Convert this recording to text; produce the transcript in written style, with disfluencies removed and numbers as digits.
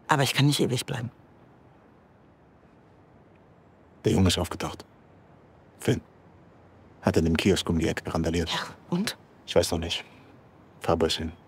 Aber ich kann nicht ewig bleiben. Der Junge ist aufgetaucht. Finn. Hat in dem Kiosk um die Ecke randaliert. Ja, und? Ich weiß noch nicht. Fahr bloß hin.